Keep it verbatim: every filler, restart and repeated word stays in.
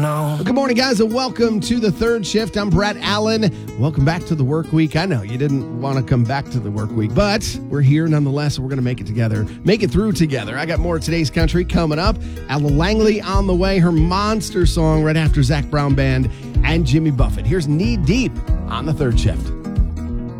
know. Well, good morning, guys, and welcome to the third shift. I'm Brett Allen. Welcome back to the work week. I know you didn't want to come back to the work week, but we're here nonetheless. We're going to make it together, make it through together. I got more of today's country coming up. Ella Langley on the way, her monster song right after Zach Brown Band and Jimmy Buffett. Here's Knee Deep on the third shift.